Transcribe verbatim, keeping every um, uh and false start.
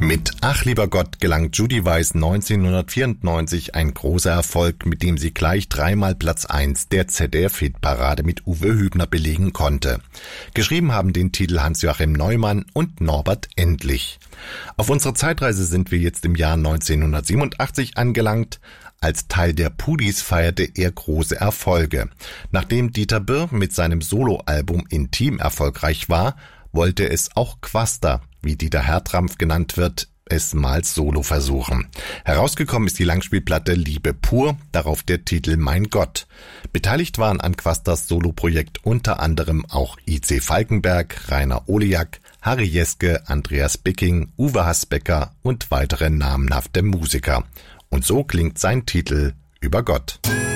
Mit Ach lieber Gott gelang Judy Weiss neunzehnhundertvierundneunzig ein großer Erfolg, mit dem sie gleich dreimal Platz eins der Z D F-Hitparade mit Uwe Hübner belegen konnte. Geschrieben haben den Titel Hans-Joachim Neumann und Norbert Endlich. Auf unserer Zeitreise sind wir jetzt im Jahr neunzehnhundertsiebenundachtzig angelangt. Als Teil der Pudis feierte er große Erfolge. Nachdem Dieter Birr mit seinem Soloalbum Intim erfolgreich war, wollte es auch Quaster, wie Dieter Hertrampf genannt wird, es mal solo versuchen. Herausgekommen ist die Langspielplatte Liebe pur, darauf der Titel Mein Gott. Beteiligt waren an Quasters Soloprojekt unter anderem auch I C Falkenberg, Rainer Oliak, Harry Jeske, Andreas Bicking, Uwe Hasbecker und weitere namenhafte Musiker. Und so klingt sein Titel Über Gott.